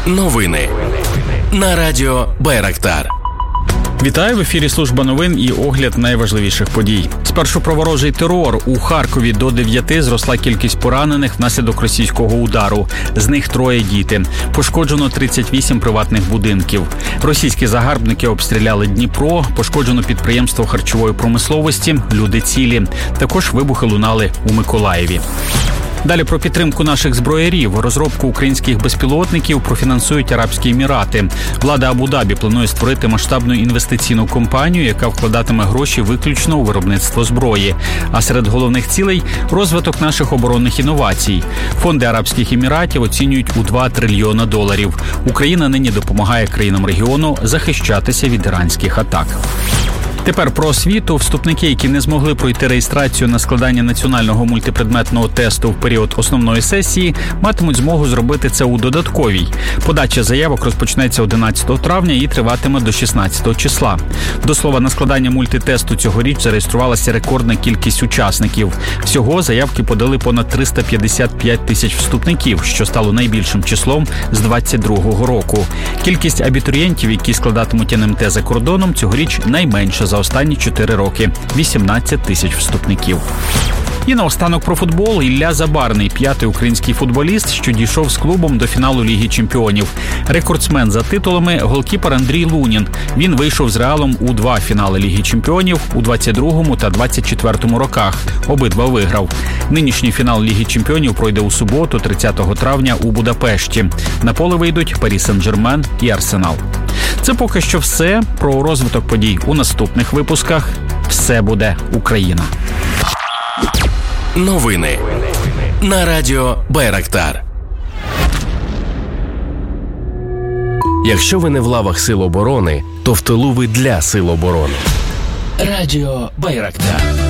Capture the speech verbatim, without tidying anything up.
Новини на радіо Байрактар. Вітаю, в ефірі служба новин і огляд найважливіших подій. Спершу про ворожий терор. У Харкові до дев'яти зросла кількість поранених внаслідок російського удару. З них троє діти. Пошкоджено тридцять вісім приватних будинків. Російські загарбники обстріляли Дніпро, пошкоджено підприємство харчової промисловості, люди цілі. Також вибухи лунали у Миколаєві. Далі про підтримку наших зброярів. Розробку українських безпілотників профінансують Арабські Емірати. Влада Абу-Дабі планує створити масштабну інвестиційну компанію, яка вкладатиме гроші виключно у виробництво зброї. А серед головних цілей – розвиток наших оборонних інновацій. Фонди Арабських Еміратів оцінюють у два трильйона доларів. Україна нині допомагає країнам регіону захищатися від іранських атак. Тепер про освіту. Вступники, які не змогли пройти реєстрацію на складання національного мультипредметного тесту в період основної сесії, матимуть змогу зробити це у додатковій. Подача заявок розпочнеться одинадцятого травня і триватиме до шістнадцятого числа. До слова, на складання мультитесту цьогоріч зареєструвалася рекордна кількість учасників. Всього заявки подали понад триста п'ятдесят п'ять тисяч вступників, що стало найбільшим числом з двадцять другого року. Кількість абітурієнтів, які складатимуть ен ем те за кордоном, цьогоріч найменша за останні чотири роки – вісімнадцять тисяч вступників. І наостанок про футбол. Ілля Забарний – п'ятий український футболіст, що дійшов з клубом до фіналу Ліги Чемпіонів. Рекордсмен за титулами – голкіпер Андрій Лунін. Він вийшов з Реалом у два фінали Ліги Чемпіонів у двадцять другому та двадцять четвертому роках. Обидва виграв. Нинішній фінал Ліги Чемпіонів пройде у суботу, тридцятого травня, у Будапешті. На поле вийдуть Парі Сен-Жермен і Арсенал. Це поки що все. Про розвиток подій у наступних випусках. Все буде Україна. Новини на радіо Байрактар. Якщо ви не в лавах Сил оборони, то в тилу ви для Сил оборони. Радіо Байрактар.